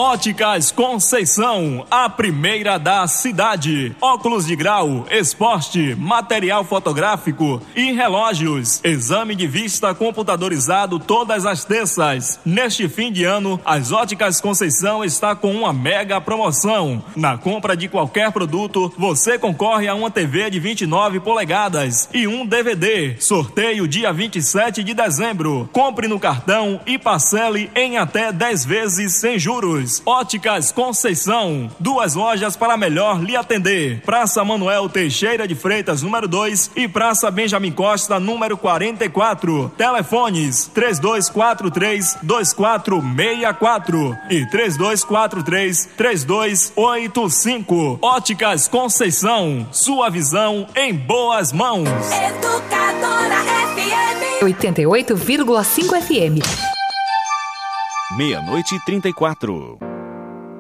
Óticas Conceição, a primeira da cidade. Óculos de grau, esporte, material fotográfico e relógios. Exame de vista computadorizado todas as terças. Neste fim de ano, as Óticas Conceição está com uma mega promoção. Na compra de qualquer produto, você concorre a uma TV de 29 polegadas e um DVD. Sorteio dia 27 de dezembro. Compre no cartão e parcele em até 10 vezes sem juros. Óticas Conceição, 2 lojas para melhor lhe atender. Praça Manuel Teixeira de Freitas, número 2 e Praça Benjamin Costa, número 44. Telefones 3243-2464 e 3243-3285. Óticas Conceição, sua visão em boas mãos. Educadora FM 88,5 FM. 00:34.